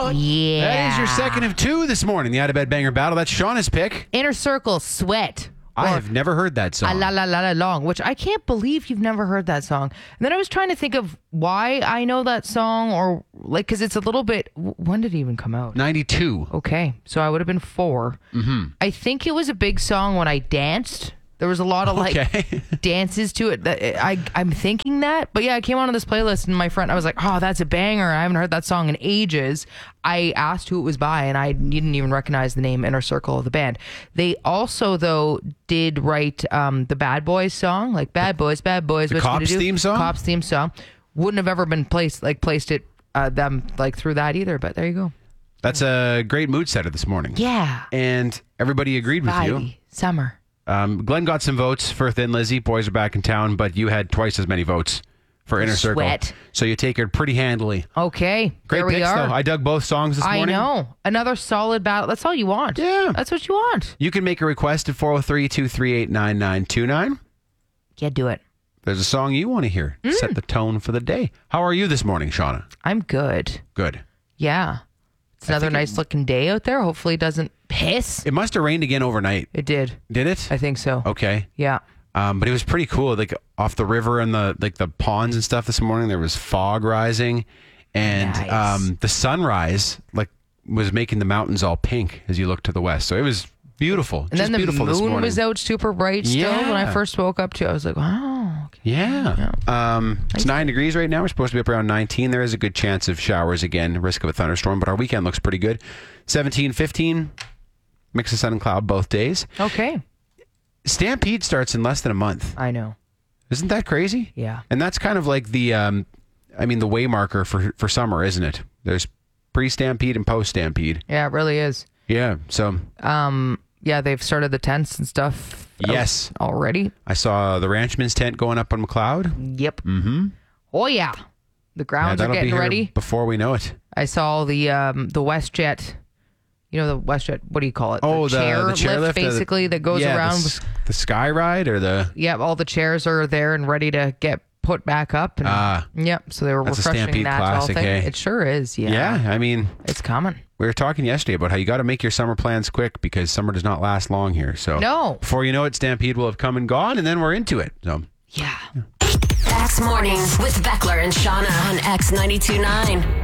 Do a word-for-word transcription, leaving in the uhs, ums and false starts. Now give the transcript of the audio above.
on. Yeah. That is your second of two this morning. The Out of Bed Banger Battle. That's Shauna's pick. Inner Circle, Sweat. I Or have never heard that song. A La La La La Long, which I can't believe you've never heard that song. And then I was trying to think of why I know that song, or like, because it's a little bit. When did it even come out? ninety-two. Okay, so I would have been four. Mm-hmm. I think it was a big song when I danced. There was a lot of like Okay. dances to it. That I I'm thinking that, but yeah, I came onto this playlist and my friend, I was like, oh, that's a banger. I haven't heard that song in ages. I asked who it was by, and I didn't even recognize the name Inner Circle of the band. They also though did write um, the Bad Boys song, like Bad Boys, Bad Boys. The what you gonna Cops do? theme song? Cops theme song. Wouldn't have ever been placed like placed it uh, them like through that either. But there you go. That's a great mood setter this morning. Yeah. And everybody agreed with you. Vibey. Summer. Um, Glenn got some votes for Thin Lizzy. Boys are back in town, but you had twice as many votes for Inner Circle. Sweat. So you take it pretty handily. Okay. Great there we picks, are. though. I dug both songs this I morning. know. Another solid battle. That's all you want. Yeah. That's what you want. You can make a request at four oh three, two three eight, nine nine two nine. Yeah, do it. There's a song you want to hear. Mm. Set the tone for the day. How are you this morning, Shauna? I'm good. Good. Yeah. It's another nice looking day out there. Hopefully it doesn't piss. It must have rained again overnight. It did. Did it? I think so. Okay. Yeah. Um, but it was pretty cool. Like off the river and the like the ponds and stuff this morning, there was fog rising, and Nice. um, the sunrise like was making the mountains all pink as you look to the west. So it was beautiful. And Just then the beautiful this moon morning. was out super bright still Yeah. when I first woke up too. I was like, wow. Okay. Yeah. Um, it's nine degrees right now. We're supposed to be up around nineteen. There is a good chance of showers again, risk of a thunderstorm, but our weekend looks pretty good. seventeen, fifteen, mix of sun and cloud both days. Okay. Stampede starts in less than a month. I know. Isn't that crazy? Yeah. And that's kind of like the, um, I mean, the way marker for, for summer, isn't it? There's pre-Stampede and post-Stampede. Yeah, it really is. Yeah. So Um, yeah, they've started the tents and stuff. out Yes. Already. I saw the Ranchman's tent going up on McLeod. Yep. Mm-hmm. Oh yeah. The Yeah, grounds are that'll be getting here ready. before we know it. I saw the um the WestJet. You know the WestJet. What do you call it? Oh, the, chair the chairlift, lift, uh, the- basically that goes yeah, around. The, s- the Sky Ride or the... Yep, all the chairs are there and ready to get put back up. And, Ah. Yep, so they were That's a refreshing Stampede that classic, whole thing. eh? It sure is. Yeah. Yeah, I mean, It's coming. we were talking yesterday about how you got to make your summer plans quick because summer does not last long here. So No. before you know it, Stampede will have come and gone, and then we're into it. So Yeah. X Mornings with Beckler and Shauna on X ninety-two point nine.